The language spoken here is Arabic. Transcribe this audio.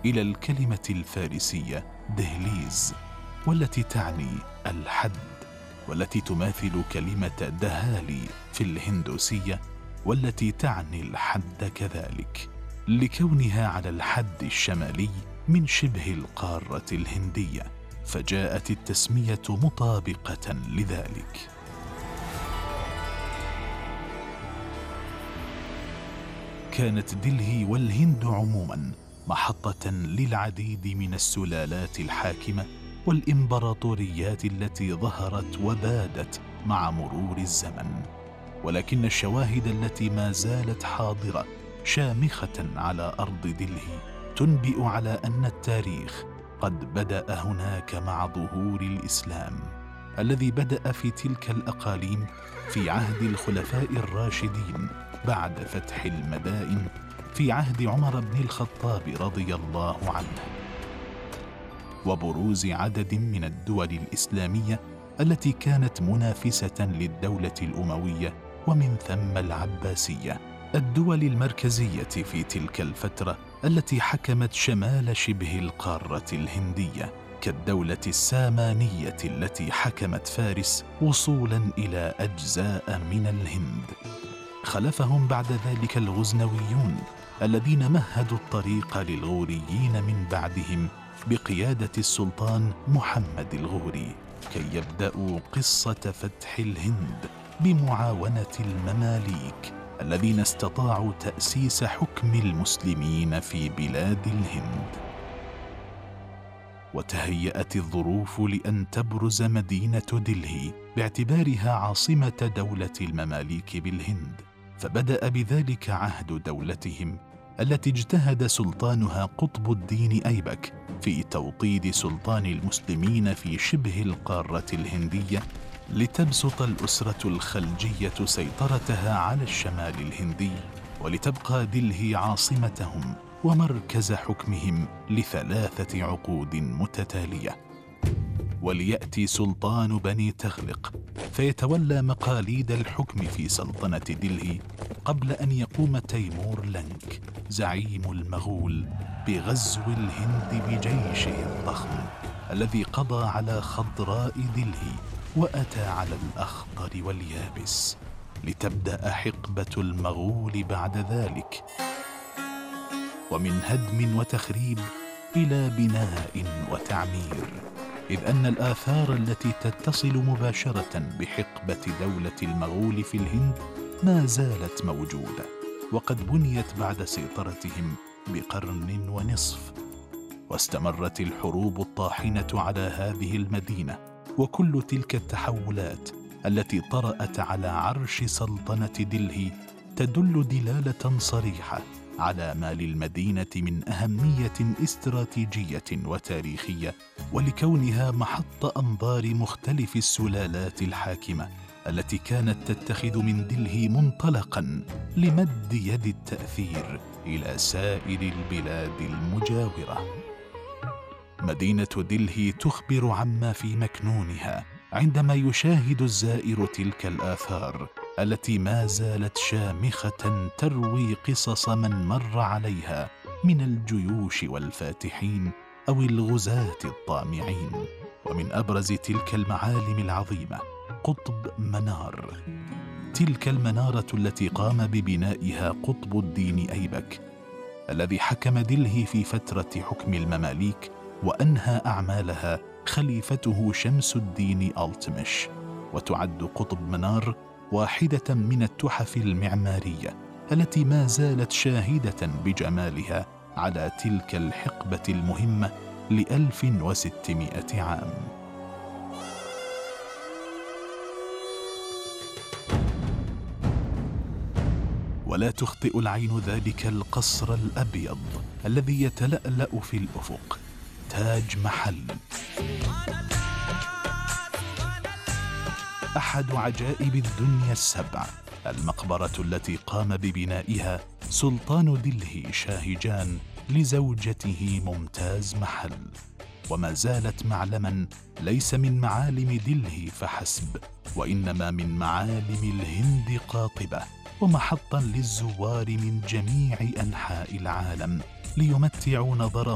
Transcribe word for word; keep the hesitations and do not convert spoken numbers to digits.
إلى الكلمة الفارسية دهليز، والتي تعني الحد، والتي تماثل كلمة دهالي في الهندوسية، والتي تعني الحد كذلك، لكونها على الحد الشمالي من شبه القارة الهندية، فجاءت التسمية مطابقة لذلك. كانت دلهي والهند عموما محطة للعديد من السلالات الحاكمة والإمبراطوريات التي ظهرت وبادت مع مرور الزمن، ولكن الشواهد التي ما زالت حاضرة شامخة على أرض دلهي تنبئ على أن التاريخ قد بدأ هناك مع ظهور الإسلام الذي بدأ في تلك الأقاليم في عهد الخلفاء الراشدين بعد فتح المدائن في عهد عمر بن الخطاب رضي الله عنه، وبروز عدد من الدول الإسلامية التي كانت منافسة للدولة الأموية ومن ثم العباسية، الدول المركزية في تلك الفترة التي حكمت شمال شبه القارة الهندية، كالدولة السامانية التي حكمت فارس وصولا إلى أجزاء من الهند. خلفهم بعد ذلك الغزنويون الذين مهدوا الطريق للغوريين من بعدهم بقيادة السلطان محمد الغوري، كي يبدأوا قصة فتح الهند بمعاونة المماليك الذين استطاعوا تأسيس حكم المسلمين في بلاد الهند. وتهيأت الظروف لأن تبرز مدينة دلهي باعتبارها عاصمة دولة المماليك بالهند، فبدأ بذلك عهد دولتهم التي اجتهد سلطانها قطب الدين أيبك في توطيد سلطان المسلمين في شبه القارة الهندية لتبسط الأسرة الخلجية سيطرتها على الشمال الهندي، ولتبقى دلهي عاصمتهم ومركز حكمهم لثلاثة عقود متتالية. وليأتي سلطان بني تغلق فيتولى مقاليد الحكم في سلطنة دلهي قبل أن يقوم تيمور لنك زعيم المغول بغزو الهند بجيشه الضخم الذي قضى على خضراء دلهي وأتى على الأخضر واليابس، لتبدأ حقبة المغول بعد ذلك، ومن هدم وتخريب إلى بناء وتعمير، إذ أن الآثار التي تتصل مباشرة بحقبة دولة المغول في الهند ما زالت موجودة، وقد بنيت بعد سيطرتهم بقرن ونصف. واستمرت الحروب الطاحنة على هذه المدينة، وكل تلك التحولات التي طرأت على عرش سلطنة دلهي تدل دلالة صريحة على ما للمدينة من أهمية استراتيجية وتاريخية، ولكونها محط أنظار مختلف السلالات الحاكمة التي كانت تتخذ من دلهي منطلقاً لمد يد التأثير إلى سائر البلاد المجاورة. مدينة دلهي تخبر عما في مكنونها عندما يشاهد الزائر تلك الآثار التي ما زالت شامخة تروي قصص من مر عليها من الجيوش والفاتحين أو الغزاة الطامعين. ومن أبرز تلك المعالم العظيمة قطب منار، تلك المنارة التي قام ببنائها قطب الدين أيبك الذي حكم دلهي في فترة حكم المماليك، وأنهى أعمالها خليفته شمس الدين ألتمش. وتعد قطب منار واحدة من التحف المعمارية التي ما زالت شاهدة بجمالها على تلك الحقبة المهمة لألف وستمائة عام. ولا تخطئ العين ذلك القصر الأبيض الذي يتلألأ في الأفق، تاج محل، أحد عجائب الدنيا السبع، المقبرة التي قام ببنائها سلطان دلهي شاهجان لزوجته ممتاز محل، وما زالت معلما ليس من معالم دلهي فحسب، وإنما من معالم الهند قاطبة، ومحطا للزوار من جميع أنحاء العالم ليمتعوا نظرهم